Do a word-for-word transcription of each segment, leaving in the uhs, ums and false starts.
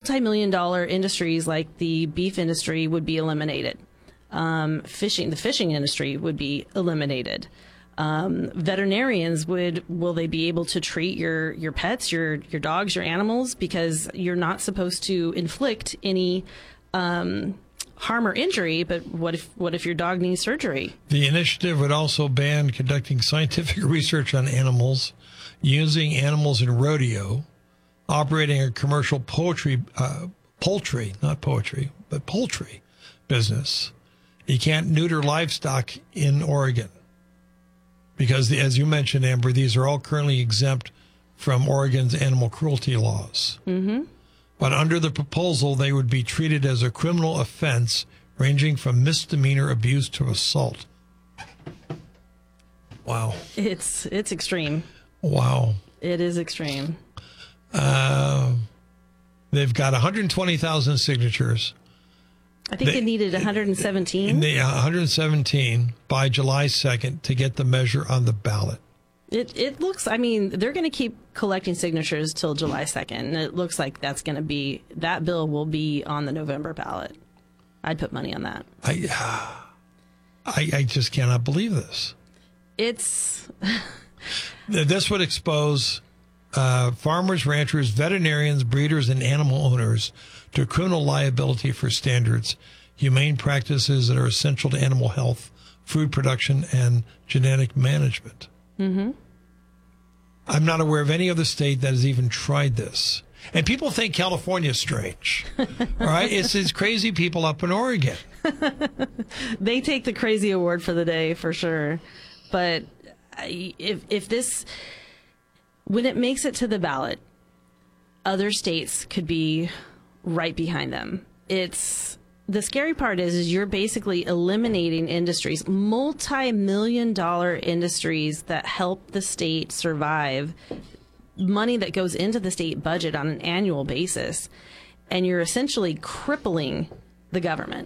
multi-million dollar industries like the beef industry would be eliminated. Um, fishing, the fishing industry would be eliminated. Um, veterinarians would, will they be able to treat your, your pets, your, your dogs, your animals? Because you're not supposed to inflict any, um, harm or injury, but what if, what if your dog needs surgery? The initiative would also ban conducting scientific research on animals, using animals in rodeo, operating a commercial poultry, uh, poultry, not poetry, but poultry business. You can't neuter livestock in Oregon. Because, as you mentioned, Amber, these are all currently exempt from Oregon's animal cruelty laws. Mm-hmm. But under the proposal, they would be treated as a criminal offense, ranging from misdemeanor abuse to assault. Wow. It's it's extreme. Wow. It is extreme. Uh, they've got one hundred twenty thousand signatures. I think they, they needed one hundred seventeen. They, one hundred seventeen by July second to get the measure on the ballot. It it looks, I mean, they're going to keep collecting signatures till July second. And it looks like that's going to be, that bill will be on the November ballot. I'd put money on that. I, uh, I, I just cannot believe this. It's... This would expose uh, farmers, ranchers, veterinarians, breeders, and animal owners to criminal liability for standards, humane practices that are essential to animal health, food production, and genetic management. Mm-hmm. I'm not aware of any other state that has even tried this. And people think California is strange. All right? It's these crazy people up in Oregon. They take the crazy award for the day, for sure. But if if this, when it makes it to the ballot, other states could be right behind them. It's, the scary part is, is you're basically eliminating industries, multi-million dollar industries that help the state survive, money that goes into the state budget on an annual basis, and you're essentially crippling the government.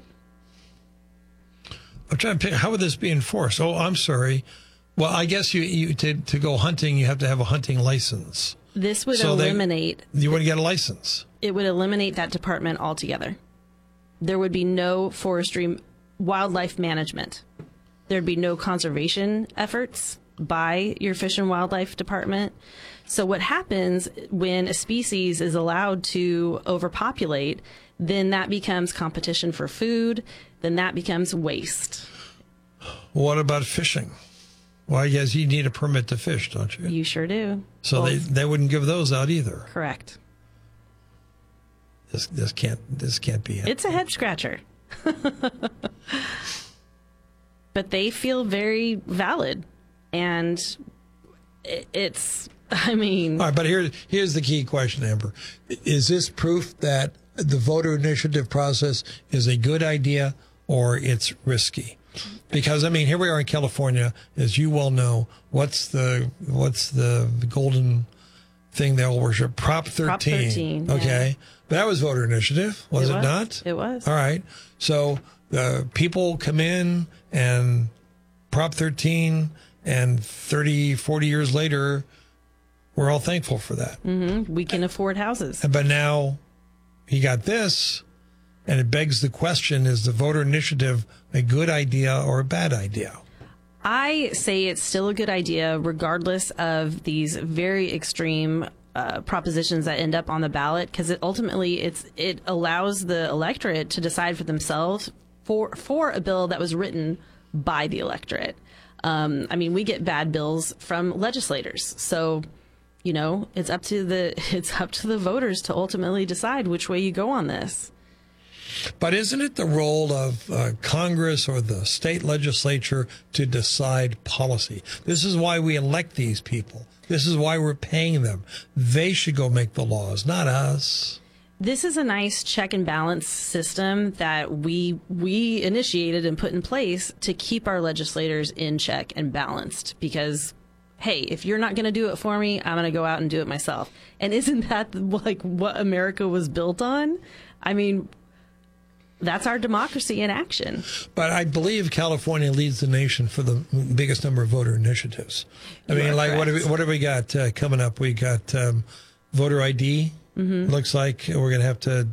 I'm trying to pick, how would this be enforced? Oh, I'm sorry. Well, I guess you, you to, to go hunting, you have to have a hunting license. This would so eliminate... They, you want to get a license. It would eliminate that department altogether. There would be no forestry wildlife management. There'd be no conservation efforts by your Fish and Wildlife Department. So what happens when a species is allowed to overpopulate, then that becomes competition for food, then that becomes waste. What about fishing? Well, I guess you need a permit to fish, don't you? You sure do. So well, they, they wouldn't give those out either. Correct. This this can't this can't be it. It's a head scratcher. But they feel very valid, and it's, I mean... All right, but here, here's the key question, Amber. Is this proof that the voter initiative process is a good idea or it's risky? Because, I mean, here we are in California, as you well know. What's the what's the golden thing they all worship? Prop thirteen. Prop thirteen, okay. yeah. But that was voter initiative, was it, it was. not? It was. All right. So uh, people come in and Prop thirteen, and thirty, forty years later, we're all thankful for that. Mm-hmm. We can afford houses. But now he got this. And it begs the question, is the voter initiative a good idea or a bad idea? I say it's still a good idea, regardless of these very extreme uh, propositions that end up on the ballot, because it ultimately it's it allows the electorate to decide for themselves for for a bill that was written by the electorate. Um, I mean, we get bad bills from legislators, so you know it's up to the it's up to the voters to ultimately decide which way you go on this. But isn't it the role of uh, Congress or the state legislature to decide policy? This is why we elect these people. This is why we're paying them. They should go make the laws, not us. This is a nice check and balance system that we we initiated and put in place to keep our legislators in check and balanced, because hey, if you're not going to do it for me, I'm going to go out and do it myself. And isn't that like what America was built on? I mean, that's our democracy in action. But I believe California leads the nation for the biggest number of voter initiatives. I you mean, like, correct. what have, we, what have we got uh, coming up? We got um, voter I D. Mm-hmm. Looks like we're going to have to